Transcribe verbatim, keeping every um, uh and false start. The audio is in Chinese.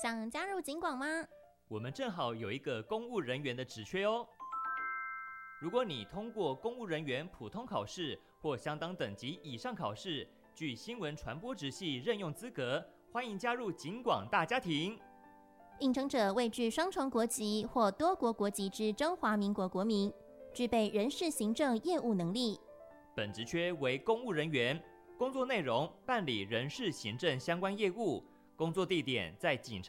想加入警广吗？ 我们正好有一个公务人员的职缺哦。如果你通过公务人员普通考试或相当等级以上考试，具新闻传播职系任用资格，欢迎加入警广大家庭。 应征者为具双重国籍或多国国籍之中华民国国民，具备人事行政业务能力。 本职缺为公务人员，工作内容办理人事行政相关业务，工作地点在警察